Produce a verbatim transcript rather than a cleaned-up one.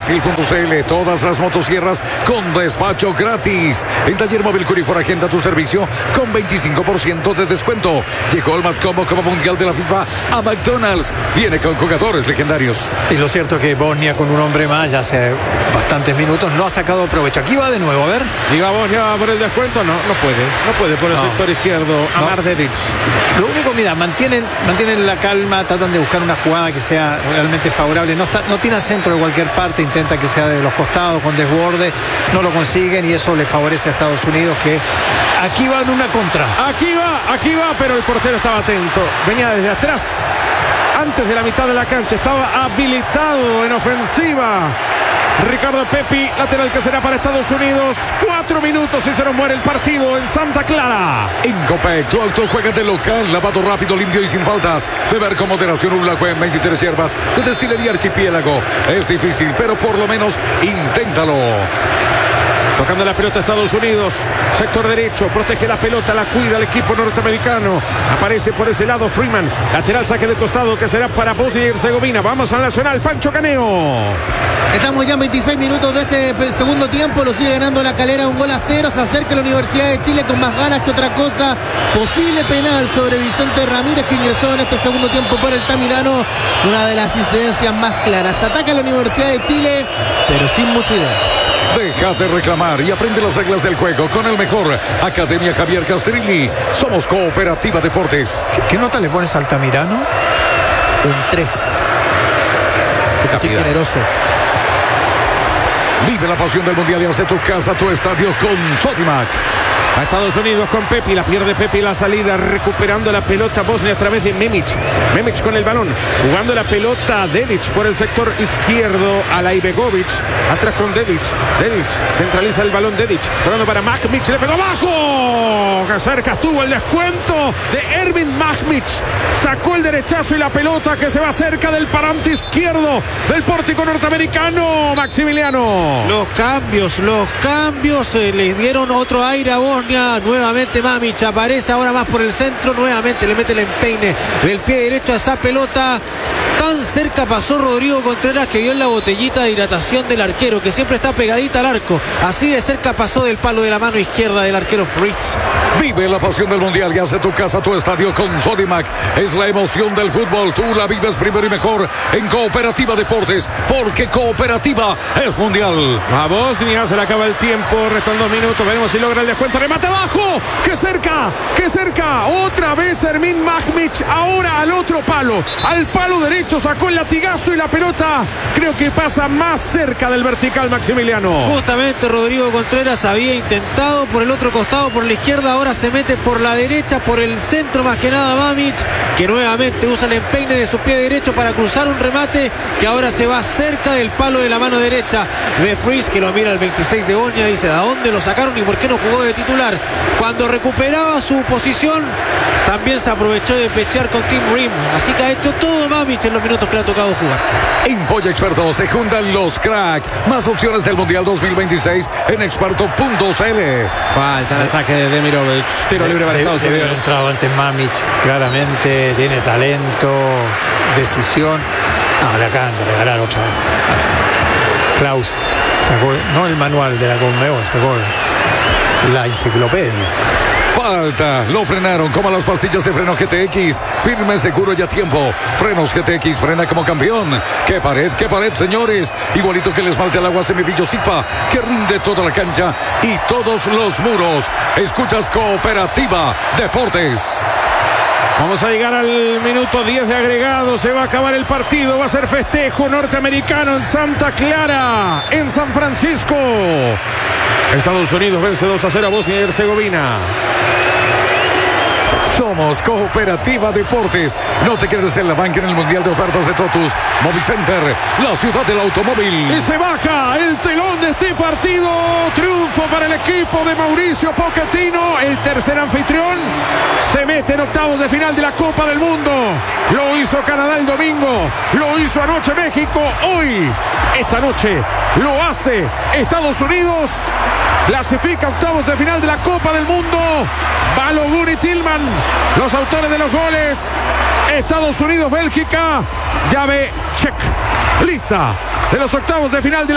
Steel punto c l. Todas las motosierras con despacho gratis. En Taller Móvil Curifor agenda tu servicio con veinticinco por ciento de descuento. Llegó el Matcombo Copa Mundial de la FIFA a McDonald's. Viene con jugadores legendarios. Y lo cierto es que Bosnia, con un hombre más, ya hace bastantes minutos, no ha sacado provecho. Aquí va de nuevo, a ver. ¿Y va Bosnia por el descuento? No, no puede. No puede por el No. sector izquierdo. Amar No. Dedic. Lo único, mira, mantienen, mantienen la calma, tratan de buscar una jugada que sea realmente favorable. No, está, no tiene centro de cualquier parte, intenta que sea de los costados, con desborde. No lo consiguen y eso le favorece a Estados Unidos, que aquí va en una contra. Aquí va, aquí va, pero el portero estaba atento. Venía desde atrás. Antes de la mitad de la cancha. Estaba habilitado en ofensiva. Ricardo Pepi, lateral que será para Estados Unidos. Cuatro minutos y se nos muere el partido en Santa Clara. En Copec, tu auto juega de local, lavado rápido, limpio y sin faltas. Beber con moderación un lago en veintitrés hierbas de Destilería Archipiélago. Es difícil, pero por lo menos inténtalo. Tocando la pelota Estados Unidos, sector derecho, protege la pelota, la cuida el equipo norteamericano. Aparece por ese lado Freeman, lateral saque de costado que será para Bosnia y Herzegovina. Vamos al Nacional, Pancho Caneo. Estamos ya en veintiséis minutos de este segundo tiempo. Lo sigue ganando la Calera, un gol a cero. Se acerca la Universidad de Chile con más ganas que otra cosa. Posible penal sobre Vicente Ramírez, que ingresó en este segundo tiempo por el Tamirano. Una de las incidencias más claras. Ataca la Universidad de Chile, pero sin mucha idea. Déjate reclamar y aprende las reglas del juego con el mejor. Academia Javier Castrilli. Somos Cooperativa Deportes. ¿Qué, qué nota le pones al Tamirano? Un tres. Qué generoso. Vive la pasión del Mundial y hace tu casa, tu estadio con Sodimac. A Estados Unidos con Pepi, la pierde Pepi la salida, recuperando la pelota Bosnia a través de Memic. Memic con el balón, jugando la pelota Dedic por el sector izquierdo a Laibegovic, atrás con Dedic. Dedic centraliza el balón Dedic, jugando para Mahmic, le pegó abajo. Que cerca estuvo el descuento de Ervin Mahmic. Sacó el derechazo y la pelota que se va cerca del parante izquierdo del pórtico norteamericano. Maximiliano. Los cambios, los cambios eh, les dieron otro aire a Bosnia. Nuevamente Mamic aparece ahora más por el centro. Nuevamente le mete el empeine del pie derecho a esa pelota. Tan cerca pasó Rodrigo Contreras que dio en la botellita de hidratación del arquero, que siempre está pegadita al arco. Así de cerca pasó del palo de la mano izquierda del arquero Fritz. Vive la pasión del Mundial y hace tu casa, tu estadio con Sodimac. Es la emoción del fútbol. Tú la vives primero y mejor en Cooperativa Deportes, porque Cooperativa es Mundial. A Bosnia se le acaba el tiempo, restan dos minutos, veremos si logra el descuento. Remate abajo, que cerca, que cerca. Otra vez Ermin Mahmic, ahora al otro palo, al palo derecho, sacó el latigazo y la pelota creo que pasa más cerca del vertical. Maximiliano. Justamente Rodrigo Contreras había intentado por el otro costado, por la izquierda, ahora se mete por la derecha, por el centro más que nada Mamic, que nuevamente usa el empeine de su pie derecho para cruzar un remate que ahora se va cerca del palo de la mano derecha de Fritz, que lo mira el veintiséis de Bosnia, dice: ¿de dónde lo sacaron y por qué no jugó de titular? Cuando recuperaba su posición también se aprovechó de pechear con Tim Rim, así que ha hecho todo Mamic en los minutos que le ha tocado jugar. En Polla Experto se juntan los crack. Más opciones del Mundial dos mil veintiséis en experto punto c l. Falta el ataque de Demirovic. Tiro libre para Estados Debe Unidos. haber entrado antes Mamic, claramente tiene talento, decisión. No, le acaban de regalar otra vez. Klaus sacó, no el manual de la Conmebol, sacó la enciclopedia. Falta, lo frenaron como las pastillas de freno G T X. Firme, seguro y a tiempo. Frenos G T X, frena como campeón. ¡Qué pared, qué pared, señores! Igualito que el esmalte al agua Semibrillo Zipa, que rinde toda la cancha y todos los muros. Escuchas Cooperativa Deportes. Vamos a llegar al minuto diez de agregado. Se va a acabar el partido. Va a ser festejo norteamericano en Santa Clara, en San Francisco. Estados Unidos vence dos a cero a Bosnia y Herzegovina. Somos Cooperativa Deportes. No te quedes en la banca en el Mundial de Ofertas de Totus. Movicenter, la ciudad del automóvil. Y se baja el telón de este partido. Triunfo para el equipo de Mauricio Pochettino. El tercer anfitrión se mete en octavos de final de la Copa del Mundo. Lo hizo Canadá el domingo. Lo hizo anoche México. Hoy, esta noche, lo hace Estados Unidos. Clasifica octavos de final de la Copa del Mundo. Balogun y Tillman, los autores de los goles. Estados Unidos, Bélgica. Llave check. Lista de los octavos de final de la